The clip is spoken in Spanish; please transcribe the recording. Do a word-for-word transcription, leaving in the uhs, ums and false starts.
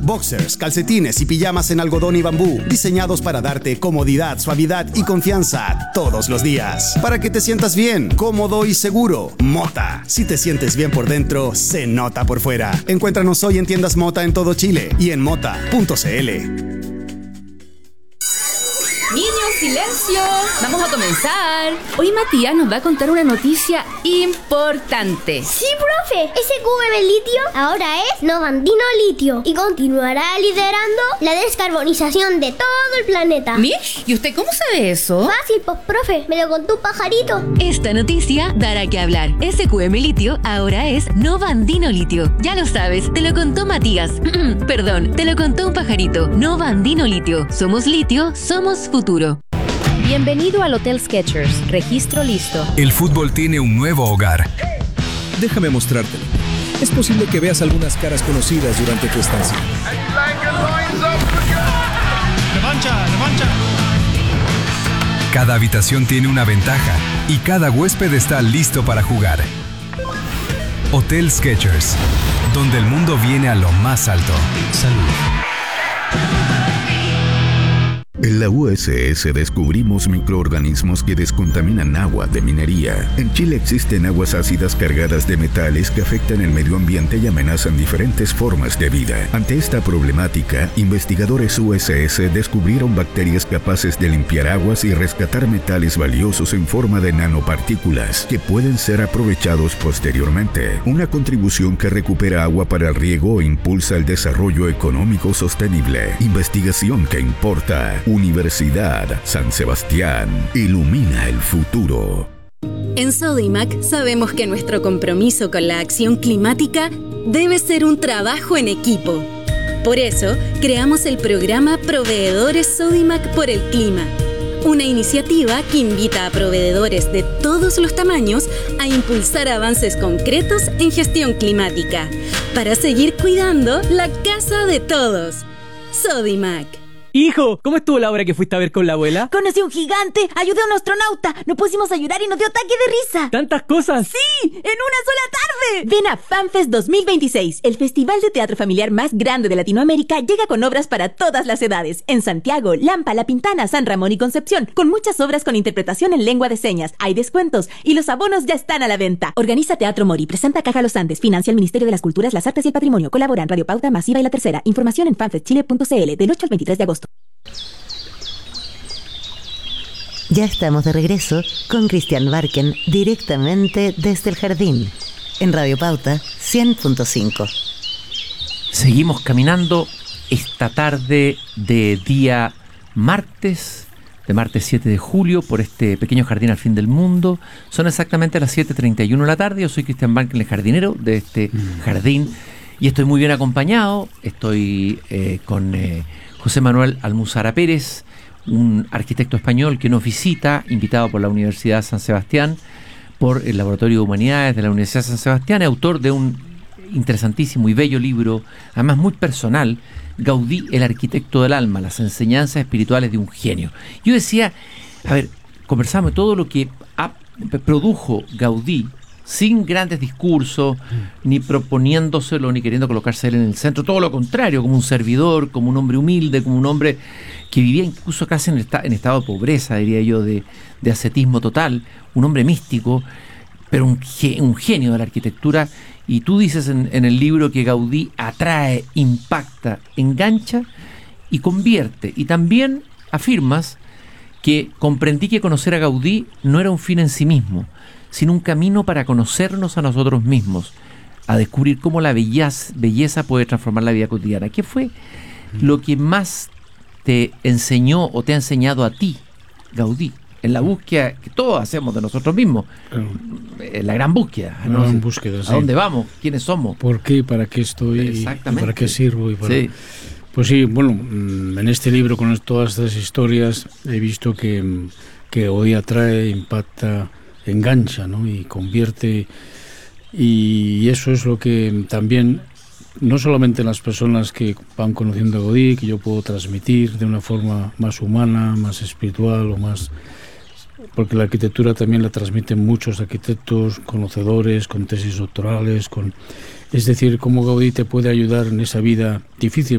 boxers, calcetines y pijamas en algodón y bambú, diseñados para darte comodidad, suavidad y confianza todos los días. Para que te sientas bien, cómodo y seguro. Mota. Si te sientes bien por dentro, se nota por fuera. Encuéntranos hoy en tiendas Mota en todo Chile y en mota punto c l. Niños, silencio. Vamos a comenzar. Hoy Matías nos va a contar una noticia importante. Sí, profe. Ese cubo de litio ahora es Novandino Litio y continuará liderando la descarbonización de todo el planeta. Mish, ¿y usted cómo sabe eso? Fácil, pues, profe. Me lo contó un pajarito. Esta noticia dará que hablar. ese cu eme Litio ahora es Novandino Litio. Ya lo sabes, te lo contó Matías. Perdón, te lo contó un pajarito. Novandino Litio. Somos litio, somos futuro. Futuro. Bienvenido al Hotel Skechers. Registro listo. El fútbol tiene un nuevo hogar. Déjame mostrártelo. Es posible que veas algunas caras conocidas durante tu estancia. ¡Revancha! ¡Revancha! Cada habitación tiene una ventaja y cada huésped está listo para jugar. Hotel Skechers, donde el mundo viene a lo más alto. Salud. En la U S S descubrimos microorganismos que descontaminan agua de minería. En Chile existen aguas ácidas cargadas de metales que afectan el medio ambiente y amenazan diferentes formas de vida. Ante esta problemática, investigadores U S S descubrieron bacterias capaces de limpiar aguas y rescatar metales valiosos en forma de nanopartículas que pueden ser aprovechados posteriormente. Una contribución que recupera agua para el riego e impulsa el desarrollo económico sostenible. Investigación que importa. Universidad San Sebastián. Ilumina el futuro. En Sodimac sabemos que nuestro compromiso con la acción climática debe ser un trabajo en equipo. Por eso, creamos el programa Proveedores Sodimac por el Clima, una iniciativa que invita a proveedores de todos los tamaños a impulsar avances concretos en gestión climática, para seguir cuidando la casa de todos. Sodimac. Hijo, ¿cómo estuvo la obra que fuiste a ver con la abuela? Conocí a un gigante, ayudé a un astronauta, no pusimos a llorar y nos dio ataque de risa. ¿Tantas cosas? ¡Sí! ¡En una sola tarde! Ven a FanFest dos mil veintiséis, el festival de teatro familiar más grande de Latinoamérica llega con obras para todas las edades. En Santiago, Lampa, La Pintana, San Ramón y Concepción, con muchas obras con interpretación en lengua de señas. Hay descuentos y los abonos ya están a la venta. Organiza Teatro Mori, presenta Caja Los Andes, financia el Ministerio de las Culturas, las Artes y el Patrimonio. Colaboran Radio Pauta, Masiva y La Tercera. Información en fanfest chile punto c l del ocho al veintitrés de agosto. Ya estamos de regreso con Cristian Barken directamente desde el jardín en Radio Pauta cien punto cinco. Seguimos caminando esta tarde de día martes, de martes siete de julio, por este pequeño jardín al fin del mundo. Son exactamente las siete treinta y uno de la tarde. Yo soy Cristian Barken, el jardinero de este mm. jardín, y estoy muy bien acompañado. Estoy eh, con eh, José Manuel Almuzara Pérez, un arquitecto español que nos visita, invitado por la Universidad San Sebastián, por el Laboratorio de Humanidades de la Universidad San Sebastián, autor de un interesantísimo y bello libro, además muy personal, Gaudí, el arquitecto del alma, las enseñanzas espirituales de un genio. Yo decía, a ver, conversamos de todo lo que ha, produjo Gaudí, sin grandes discursos, ni proponiéndoselo, ni queriendo colocarse él en el centro, todo lo contrario, como un servidor, como un hombre humilde, como un hombre que vivía incluso casi en, esta, en estado de pobreza, diría yo, de, de ascetismo total, un hombre místico, pero un, un genio de la arquitectura. Y tú dices en, en el libro que Gaudí atrae, impacta, engancha y convierte. Y también afirmas que comprendí que conocer a Gaudí no era un fin en sí mismo, sino un camino para conocernos a nosotros mismos, a descubrir cómo la belleza, belleza puede transformar la vida cotidiana. ¿Qué fue lo que más te enseñó o te ha enseñado a ti, Gaudí, en la búsqueda que todos hacemos de nosotros mismos? En la gran búsqueda, la ¿no? gran búsqueda, sí. ¿A dónde vamos? ¿Quiénes somos? ¿Por qué? ¿Para qué estoy? Exactamente. ¿Para qué sirvo? Y para... Sí. Pues sí, bueno, en este libro con todas estas historias he visto que, que hoy atrae, impacta, engancha, ¿no? Y convierte, y eso es lo que también, no solamente las personas que van conociendo a Gaudí, que yo puedo transmitir de una forma más humana, más espiritual o más, porque la arquitectura también la transmiten muchos arquitectos, conocedores, con tesis doctorales, con, es decir, cómo Gaudí te puede ayudar en esa vida difícil.